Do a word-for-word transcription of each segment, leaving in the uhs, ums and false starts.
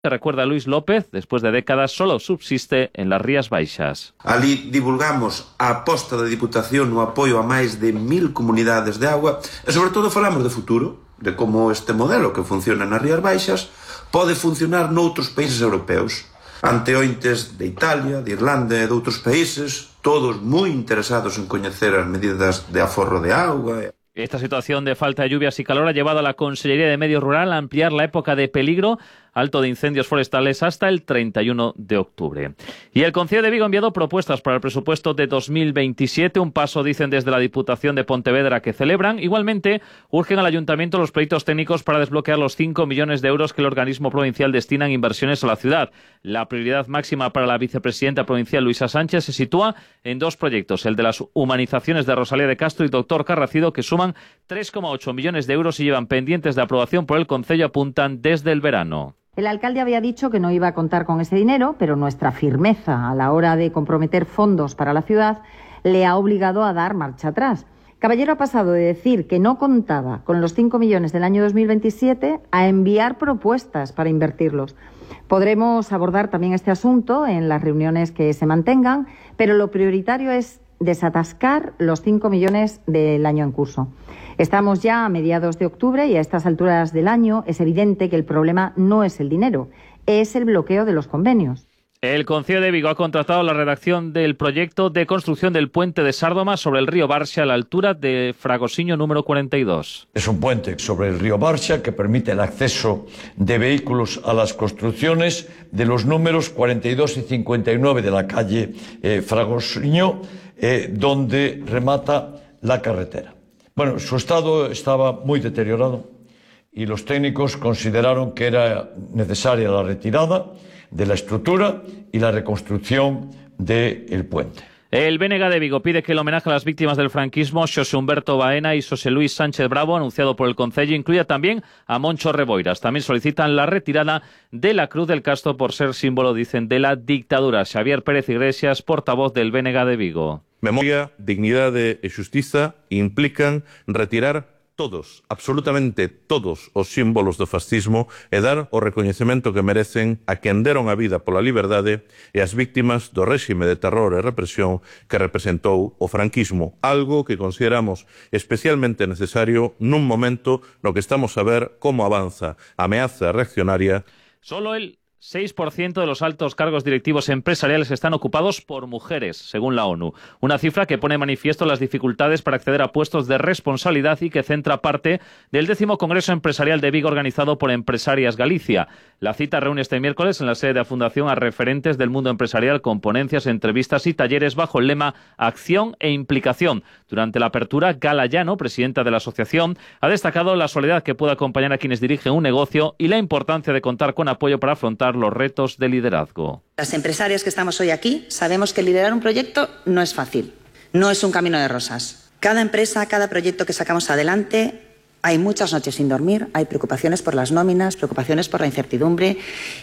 recuerda Luis López, después de décadas solo subsiste en las Rías Baixas. Ali divulgamos a aposta da Diputación no apoio a máis de mil comunidades de agua e, sobre todo, falamos de futuro, de como este modelo que funciona nas Rías Baixas pode funcionar noutros países europeos. Anteointes de Italia, de Irlanda e de outros países, todos moi interesados en coñecer as medidas de aforro de auga. Esta situación de falta de lluvias y calor ha llevado a la Consellería de Medio Rural a ampliar la época de peligro alto de incendios forestales hasta el treinta y uno de octubre. Y el Concello de Vigo ha enviado propuestas para el presupuesto de dos mil veintisiete, un paso, dicen desde la Diputación de Pontevedra, que celebran. Igualmente, urgen al Ayuntamiento los proyectos técnicos para desbloquear los cinco millones de euros que el organismo provincial destina en inversiones a la ciudad. La prioridad máxima para la vicepresidenta provincial Luisa Sánchez se sitúa en dos proyectos, el de las humanizaciones de Rosalía de Castro y Doctor Carracido, que suman tres coma ocho millones de euros y llevan pendientes de aprobación por el Concello, apuntan desde el verano. El alcalde había dicho que no iba a contar con ese dinero, pero nuestra firmeza a la hora de comprometer fondos para la ciudad le ha obligado a dar marcha atrás. Caballero ha pasado de decir que no contaba con los cinco millones del año dos mil veintisiete a enviar propuestas para invertirlos. Podremos abordar también este asunto en las reuniones que se mantengan, pero lo prioritario es desatascar los cinco millones del año en curso. Estamos ya a mediados de octubre y a estas alturas del año es evidente que el problema no es el dinero, es el bloqueo de los convenios. El Concello de Vigo ha contratado la redacción del proyecto de construcción del puente de Sárdoma sobre el río Barxa a la altura de Fragosiño número cuarenta y dos. Es un puente sobre el río Barxa que permite el acceso de vehículos a las construcciones de los números cuarenta y dos y cincuenta y nueve de la calle eh, Fragosiño, eh, donde remata la carretera. Bueno, su estado estaba muy deteriorado y los técnicos consideraron que era necesaria la retirada de la estructura y la reconstrucción del puente. El B N G de Vigo pide que el homenaje a las víctimas del franquismo, Xosé Humberto Baena y Xosé Luis Sánchez Bravo, anunciado por el Concello, incluya también a Moncho Reboiras. También solicitan la retirada de la Cruz del Castro por ser símbolo, dicen, de la dictadura. Xavier Pérez Iglesias, portavoz del B N G de Vigo. Memoria, dignidade e xustiza implican retirar todos, absolutamente todos os símbolos do fascismo e dar o recoñecemento que merecen a quen deron a vida pola liberdade e as víctimas do réxime de terror e represión que representou o franquismo, algo que consideramos especialmente necesario nun momento no que estamos a ver como avanza a ameaza reaccionaria. Solo el seis por ciento de los altos cargos directivos empresariales están ocupados por mujeres, según la ONU. Una cifra que pone de manifiesto las dificultades para acceder a puestos de responsabilidad y que centra parte del décimo Congreso Empresarial de Vigo organizado por Empresarias Galicia. La cita reúne este miércoles en la sede de la Fundación a referentes del mundo empresarial con ponencias, entrevistas y talleres bajo el lema Acción e Implicación. Durante la apertura, Gala Llano, presidenta de la asociación, ha destacado la soledad que puede acompañar a quienes dirigen un negocio y la importancia de contar con apoyo para afrontar los retos de liderazgo. Las empresarias que estamos hoy aquí sabemos que liderar un proyecto no es fácil, no es un camino de rosas. Cada empresa, cada proyecto que sacamos adelante, hay muchas noches sin dormir, hay preocupaciones por las nóminas, preocupaciones por la incertidumbre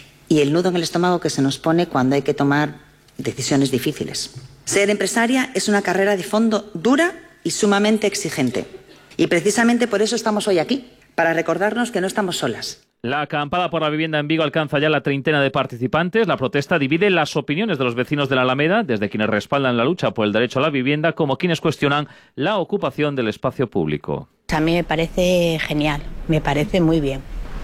y el nudo en el estómago que se nos pone cuando hay que tomar decisiones difíciles. Ser empresaria es una carrera de fondo dura y sumamente exigente. Y precisamente por eso estamos hoy aquí, para recordarnos que no estamos solas. La acampada por la vivienda en Vigo alcanza ya la treintena de participantes. La protesta divide las opiniones de los vecinos de la Alameda, desde quienes respaldan la lucha por el derecho a la vivienda, como quienes cuestionan la ocupación del espacio público. A mí me parece genial, me parece muy bien.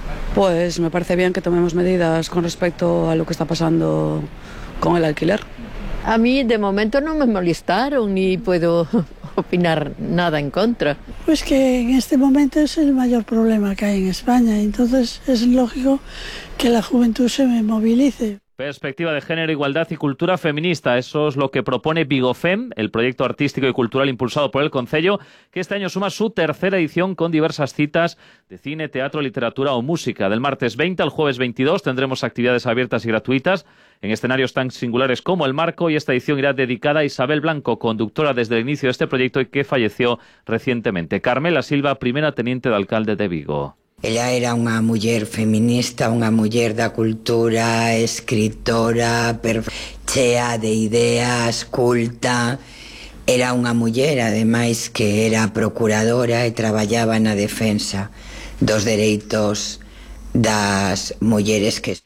Pues me parece bien que tomemos medidas con respecto a lo que está pasando con el alquiler. A mí de momento no me molestaron ni puedo opinar nada en contra. Pues que en este momento es el mayor problema que hay en España, entonces es lógico que la juventud se movilice. Perspectiva de género, igualdad y cultura feminista. Eso es lo que propone Vigofem, el proyecto artístico y cultural impulsado por el Concello, que este año suma su tercera edición con diversas citas de cine, teatro, literatura o música. Del martes veinte al jueves veintidós tendremos actividades abiertas y gratuitas en escenarios tan singulares como el Marco, y esta edición irá dedicada a Isabel Blanco, conductora desde el inicio de este proyecto y que falleció recientemente. Carmela Silva, primera teniente de alcalde de Vigo. Ella era unha muller feminista, unha muller da cultura, escritora, chea de ideas, culta. Era unha muller, ademais, que era procuradora e traballaba na defensa dos dereitos das mulleres que